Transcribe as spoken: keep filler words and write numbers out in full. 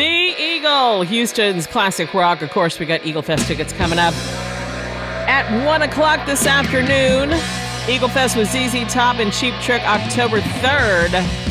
The Eagle, Houston's classic rock. Of course, we got Eagle Fest tickets coming up at one o'clock this afternoon. Eagle Fest with Z Z Top and Cheap Trick, October third.